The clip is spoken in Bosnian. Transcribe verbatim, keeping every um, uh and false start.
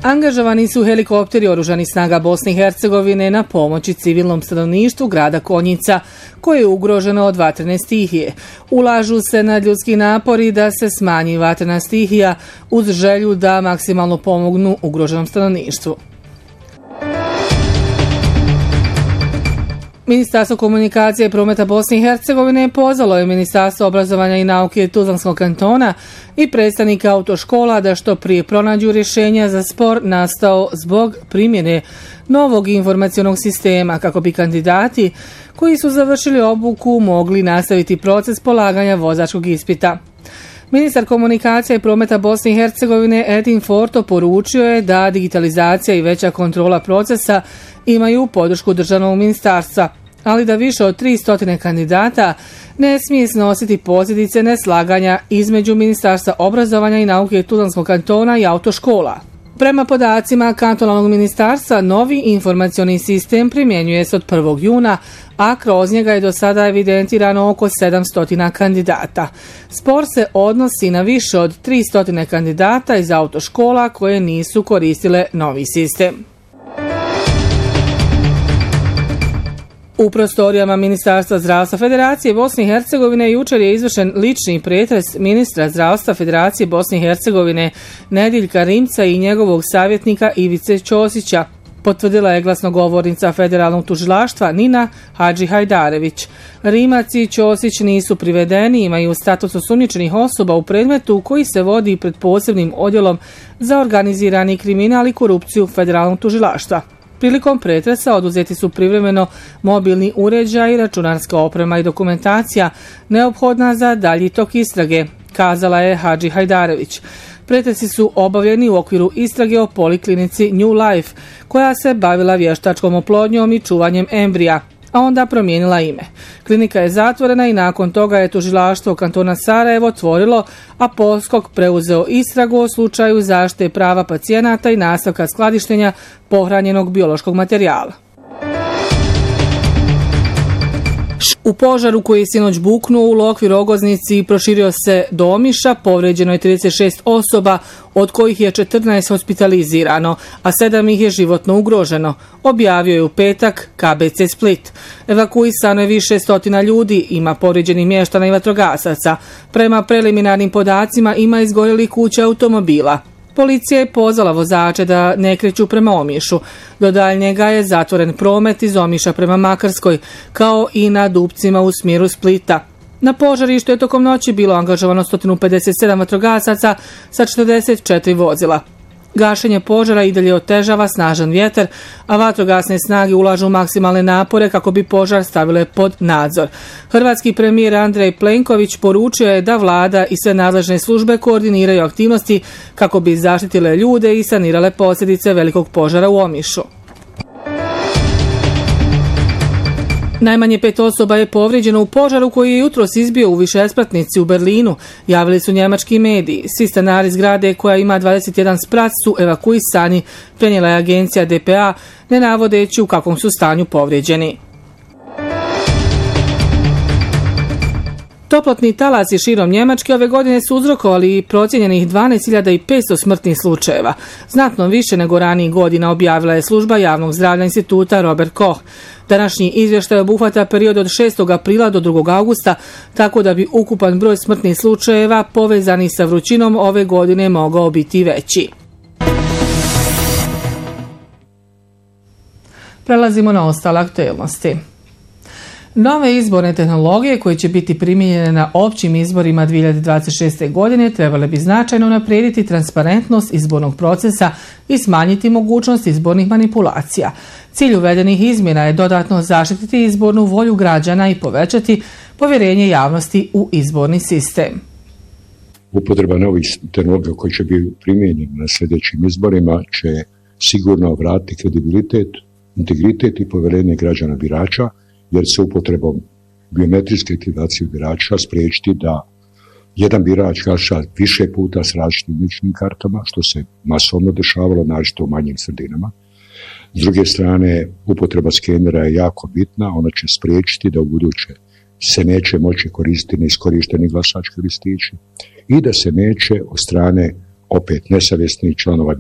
Angažovani su helikopteri oružanih snaga Bosne i Hercegovine na pomoći civilnom stanovništvu grada Konjica, koje je ugroženo od vatrene stihije. Ulažu se na ljudski napori da se smanji vatrena stihija uz želju da maksimalno pomognu ugroženom stanovništvu. Ministarstvo komunikacije i prometa Bosne i Hercegovine pozvalo je Ministarstvo obrazovanja i nauke Tuzlanskog kantona i predstavnika autoškola da što prije pronađu rješenja za spor nastao zbog primjene novog informacionog sistema kako bi kandidati koji su završili obuku mogli nastaviti proces polaganja vozačkog ispita. Ministar komunikacije i prometa Bosne i Hercegovine Edin Forto poručio je da digitalizacija i veća kontrola procesa imaju podršku državnog ministarstva, ali da više od tristo kandidata ne smije snositi posljedice neslaganja između Ministarstva obrazovanja i nauke Tuzlanskog kantona i autoškola. Prema podacima kantonalnog ministarstva, novi informacioni sistem primjenjuje se od prvog juna, a kroz njega je do sada evidentirano oko sedamsto kandidata. Spor se odnosi na više od tristo kandidata iz autoškola koje nisu koristile novi sistem. U prostorijama Ministarstva zdravstva Federacije Bosne i Hercegovine jučer je izvršen lični pretres ministra zdravstva Federacije Bosne i Hercegovine Nediljka Rimca i njegovog savjetnika Ivice Ćosića, potvrdila je glasnogovornica Federalnog tužilaštva Nina Hadži Hajdarević. Rimac i Ćosić nisu privedeni, imaju status osumnjičenih osoba u predmetu koji se vodi pred posebnim odjelom za organizirani kriminal i korupciju Federalnog tužilaštva. Prilikom pretresa oduzeti su privremeno mobilni uređaj, računarska oprema i dokumentacija neophodna za dalji tok istrage, kazala je Hadži Hajdarević. Pretresi su obavljeni u okviru istrage o poliklinici New Life, koja se bavila vještačkom oplodnjom i čuvanjem embrija, a onda promijenila ime. Klinika je zatvorena i nakon toga je tužilaštvo kantona Sarajevo otvorilo, a Poskok preuzeo istragu o slučaju zaštite prava pacijenata i nastavka skladištenja pohranjenog biološkog materijala. U požaru koji je sinoć buknuo u Lokvi Rogoznici i proširio se do Omiša, povređeno je trideset šest osoba, od kojih je četrnaest hospitalizirano, a sedam ih je životno ugroženo, objavio je u petak K B C Split. Evakuisano je više stotina ljudi, ima povređenih mještana i vatrogasaca. Prema preliminarnim podacima ima izgorjelih kuća automobila. Policija je pozvala vozače da ne kreću prema Omišu. Do daljnjega je zatvoren promet iz Omiša prema Makarskoj, kao i na Dupcima u smjeru Splita. Na požarištu je tokom noći bilo angažovano sto pedeset sedam vatrogasaca sa četrdeset četiri vozila. Gašenje požara i dalje otežava snažan vjetar, a vatrogasne snage ulažu maksimalne napore kako bi požar stavile pod nadzor. Hrvatski premijer Andrej Plenković poručio je da vlada i sve nadležne službe koordiniraju aktivnosti kako bi zaštitile ljude i sanirale posljedice velikog požara u Omišu. Najmanje pet osoba je povrijeđeno u požaru koji je jutros izbio u višespratnici u Berlinu, javili su njemački mediji. Svi stanari zgrade koja ima dvadeset jedan sprat su evakuisani, prenijela je agencija D P A, ne navodeći u kakvom su stanju povrijeđeni. Toplotni talasi širom Njemačke ove godine su uzrokovali procijenjenih dvanaest hiljada petsto smrtnih slučajeva, znatno više nego ranijih godina, objavila je služba javnog zdravlja instituta Robert Koch. Današnji izvještaj obuhvata period od šestog aprila do drugog augusta, tako da bi ukupan broj smrtnih slučajeva povezani sa vrućinom ove godine mogao biti veći. Prelazimo na ostale aktualnosti. Nove izborne tehnologije koje će biti primijenjene na općim izborima dvije hiljade dvadeset šeste. godine trebale bi značajno unaprijediti transparentnost izbornog procesa i smanjiti mogućnost izbornih manipulacija. Cilj uvedenih izmjena je dodatno zaštititi izbornu volju građana i povećati povjerenje javnosti u izborni sistem. Upotreba novih tehnologija koji će biti primijenjeni na sljedećim izborima će sigurno vratiti kredibilitet, integritet i povjerenje građana birača, jer se upotrebom biometrijske aktivacije birača spriječiti da jedan birač glasa više puta s različitim ličnim kartama, što se masovno dešavalo, naročito u manjim sredinama. S druge strane, upotreba skenera je jako bitna, ona će spriječiti da u buduće se neće moći koristiti neiskorišteni glasački listići i da se neće od strane opet nesavjesnih članova